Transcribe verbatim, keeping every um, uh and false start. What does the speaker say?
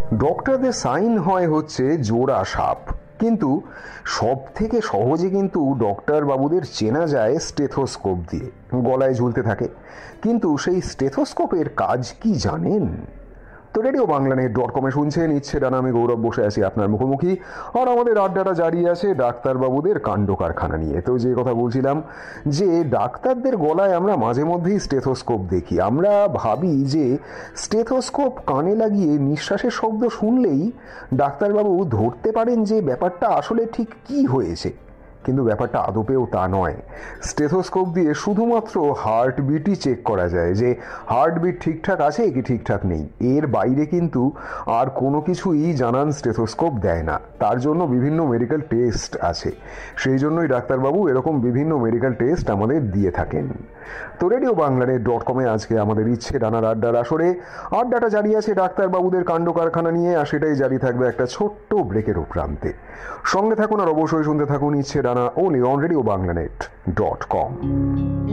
ডক্টরদের sign হয় হচ্ছে জোড়া সাপ, কিন্তু সব থেকে সহজে কিন্তু ডক্টর বাবুদের চেনা যায় স্টেথোস্কোপ দিয়ে, গলায় ঝুলতে থাকে। কিন্তু সেই স্টেথোস্কোপের কাজ কি জানেন? তো রেডিও বাংলা নেট ডট কমে শুনছেন ইচ্ছে ডানা, আমি গৌরব বসে আছি আপনার মুখোমুখি, আর আমাদের আড্ডাটা জারি আছে ডাক্তারবাবুদের কাণ্ড কারখানা নিয়ে। তো যে কথা বলছিলাম, যে ডাক্তারদের গলায় আমরা মাঝে মধ্যেই স্টেথোস্কোপ দেখি। আমরা ভাবি যে স্টেথোস্কোপ কানে লাগিয়ে নিঃশ্বাসের শব্দ শুনলেই ডাক্তারবাবু ধরতে পারেন যে ব্যাপারটা আসলে ঠিক কি হয়েছে, কিন্তু ব্যাপারটা আদপেও তা নয়। স্টেথোস্কোপ দিয়ে শুধুমাত্র হার্টবিটই চেক করা যায়, যে হার্টবিট ঠিকঠাক আছে কি ঠিকঠাক নেই। এর বাইরে কিন্তু আর কোনো কিছুই জানান স্টেথোস্কোপ দেয় না। তার জন্য বিভিন্ন মেডিকেল টেস্ট আছে, সেই জন্যই ডাক্তারবাবু এরকম বিভিন্ন মেডিকেল টেস্ট আমাদের দিয়ে থাকেন। তো রেডিও বাংলার ডট কমে আজকে আমাদের ইচ্ছে ডানার আড্ডার আসরে আড্ডাটা জারি আছে ডাক্তারবাবুদের কাণ্ড কারখানা নিয়ে, আর সেটাই জারি থাকবে একটা ছোট্ট ব্রেকের প্রান্তে। সঙ্গে থাকুন আর অবশ্যই শুনতে থাকুন ইচ্ছে ডানা, only on radio Bangla net dot com.